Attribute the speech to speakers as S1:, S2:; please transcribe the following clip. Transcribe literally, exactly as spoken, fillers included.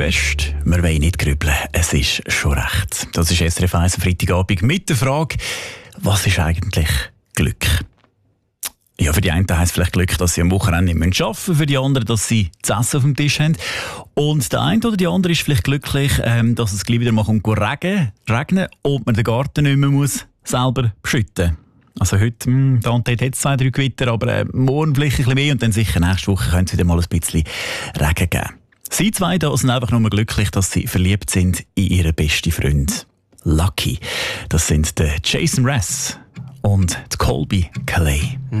S1: fest, wir wollen nicht grübeln, es ist schon recht. Das ist S R F eins am Freitagabend mit der Frage, was ist eigentlich Glück? Ja, für die einen heisst es vielleicht Glück, dass sie am Wochenende nicht arbeiten müssen, für die anderen, dass sie zu essen auf dem Tisch haben. Und der eine oder die andere ist vielleicht glücklich, ähm, dass es gleich wieder mal kommt, regnen, regnen und man den Garten nicht mehr muss selber beschütten. Also heute, mh, Dante hat jetzt zwei, drei Gewitter, aber äh, morgen vielleicht ein bisschen mehr und dann sicher nächste Woche könnte es wieder mal ein bisschen Regen geben. Sie zwei da sind einfach nur glücklich, dass sie verliebt sind in ihren besten Freund. Lucky. Das sind der Jason Mraz und die Colby Calais.